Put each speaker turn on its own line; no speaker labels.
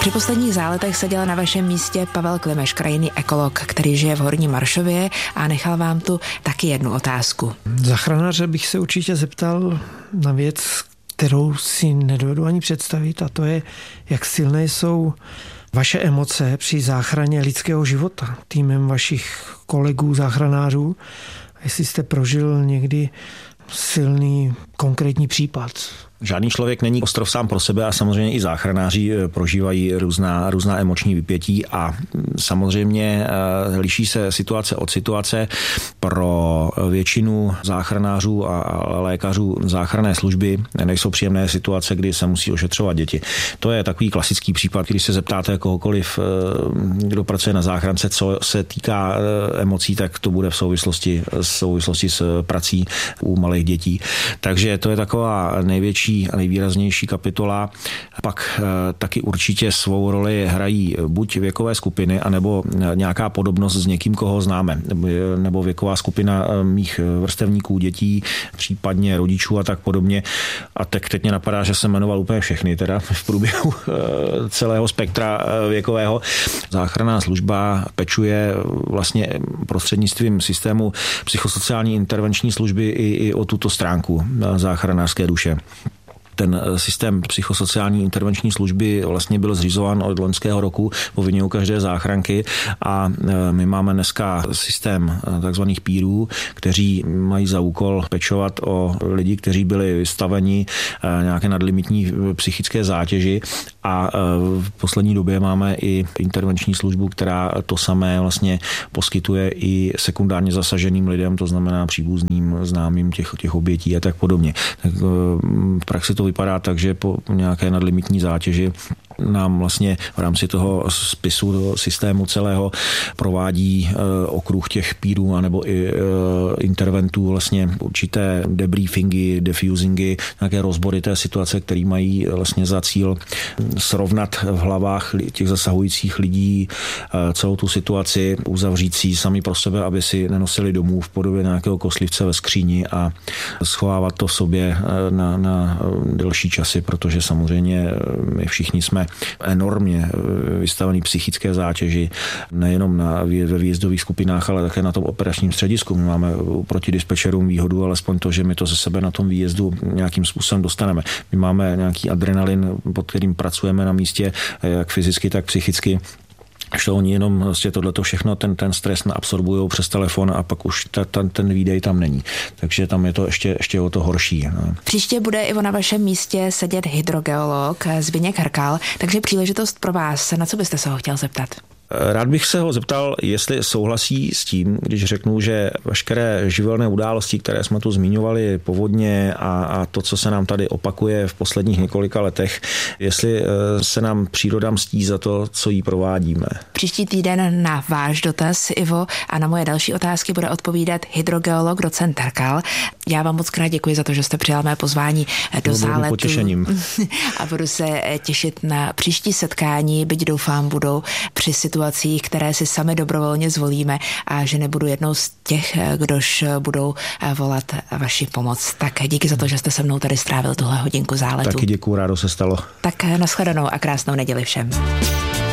Při posledních záletech seděl na vašem místě Pavel Klimeš, krajinný ekolog, který žije v Horním Maršově a nechal vám tu taky jednu otázku.
Záchranáře bych se určitě zeptal na věc, kterou si nedovedu ani představit, a to je, jak silné jsou vaše emoce při záchraně lidského života týmem vašich kolegů záchranářů. Jestli jste prožil někdy silný konkrétní případ.
Žádný člověk není ostrov sám pro sebe a samozřejmě i záchranáři prožívají různá emoční vypětí a samozřejmě liší se situace od situace. Pro většinu záchranářů a lékařů záchranné služby nejsou příjemné situace, kdy se musí ošetřovat děti. To je takový klasický případ, když se zeptáte kohokoliv, kdo pracuje na záchrance, co se týká emocí, tak to bude v souvislosti s prací u malých dětí. Takže to je taková největší a nejvýraznější kapitola. Pak taky určitě svou roli hrají buď věkové skupiny, anebo nějaká podobnost s někým, koho známe, nebo věková skupina mých vrstevníků, dětí, případně rodičů a tak podobně. A teď mě napadá, že jsem jmenoval úplně všechny, teda v průběhu celého spektra věkového. Záchranná služba pečuje vlastně prostřednictvím systému psychosociální intervenční služby i o tuto stránku záchranářské duše. Ten systém psychosociální intervenční služby vlastně byl zřizován od loňského roku po vyněhu každé záchranky a my máme dneska systém takzvaných pírů, kteří mají za úkol pečovat o lidi, kteří byli vystaveni nějaké nadlimitní psychické zátěži a v poslední době máme i intervenční službu, která to samé vlastně poskytuje i sekundárně zasaženým lidem, to znamená příbuzným, známým těch obětí a tak podobně. Tak v praxi to vypadá tak, že po nějaké nadlimitní zátěži nám vlastně v rámci toho spisu, toho systému celého provádí okruh těch pírů anebo i interventů vlastně určité debriefingy, defusingy, nějaké rozbory té situace, které mají vlastně za cíl srovnat v hlavách těch zasahujících lidí celou tu situaci, uzavřít si sami pro sebe, aby si nenosili domů v podobě nějakého koslivce ve skříni a schovávat to v sobě na delší časy, protože samozřejmě my všichni jsme enormně vystavený psychické zátěži, nejenom ve výjezdových skupinách, ale také na tom operačním středisku. My máme proti dispečerům výhodu, alespoň to, že my to ze sebe na tom výjezdu nějakým způsobem dostaneme. My máme nějaký adrenalin, pod kterým pracujeme na místě, jak fyzicky, tak psychicky. Až to oni jenom vlastně tohleto všechno, ten stres absorbují přes telefon a pak už ten výdej tam není. Takže tam je to ještě o to horší. No.
Příště bude i na vašem místě sedět hydrogeolog Zbyněk Hrkal, takže příležitost pro vás. Na co byste se ho chtěl zeptat?
Rád bych se ho zeptal, jestli souhlasí s tím, když řeknu, že veškeré živelné události, které jsme tu zmiňovali, povodně a to, co se nám tady opakuje v posledních několika letech, jestli se nám příroda mstí za to, co jí provádíme.
Příští týden na váš dotaz, Ivo, a na moje další otázky bude odpovídat hydrogeolog docent Hrkal. Já vám moc krát děkuji za to, že jste přijal mé pozvání do záletu.
Potěšením.
A budu se těšit na příští setkání, byť doufám budou při situacích, které si sami dobrovolně zvolíme a že nebudu jednou z těch, kdož budou volat vaši pomoc. Tak díky za to, že jste se mnou tady strávil tuhle hodinku záletu.
Taky děkuju, rádo se stalo.
Tak nashledanou a krásnou neděli všem.